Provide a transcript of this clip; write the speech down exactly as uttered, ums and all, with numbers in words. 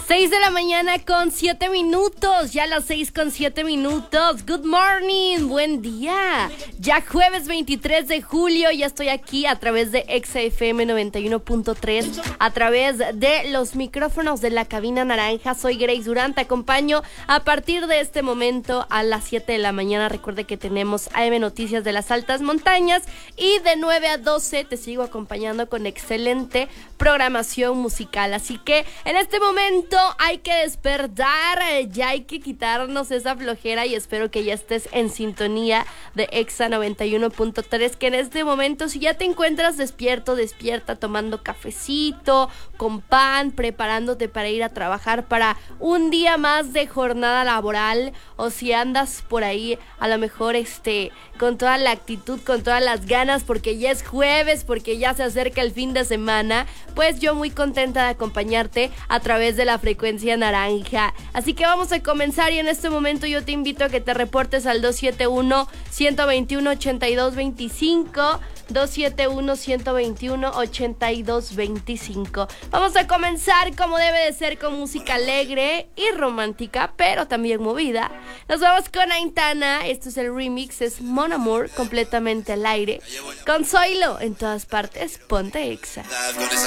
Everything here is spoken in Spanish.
seis de la mañana con siete minutos, ya las seis con siete minutos. Good morning, buen día. Ya jueves veintitrés de julio, ya estoy aquí a través de Exa F M noventa y uno punto tres, a través de los micrófonos de la cabina naranja. Soy Grace Durán, te acompaño a partir de este momento a las siete de la mañana. Recuerde que tenemos A M Noticias de las Altas Montañas y de nueve a doce te sigo acompañando con excelente programación musical. Así que en este momento hay que despertar, ya hay que quitarnos esa flojera y espero que ya estés en sintonía de Exa noventa y uno punto tres, que en este momento, si ya te encuentras despierto, despierta tomando cafecito, con pan, preparándote para ir a trabajar para un día más de jornada laboral, o si andas por ahí a lo mejor este con toda la actitud, con todas las ganas, porque ya es jueves, porque ya se acerca el fin de semana, pues yo muy contenta de acompañarte a través de la frecuencia naranja. Así que vamos a comenzar y en este momento yo te invito a que te reportes al dos siete uno, uno dos uno, ocho dos dos cinco, dos siete uno, uno dos uno, ocho dos dos cinco. Vamos a comenzar como debe de ser, con música alegre y romántica, pero también movida. Nos vamos con Aitana, esto es el remix, es Mon Amour, completamente al aire. Con Zoilo en todas partes, ponte Exa.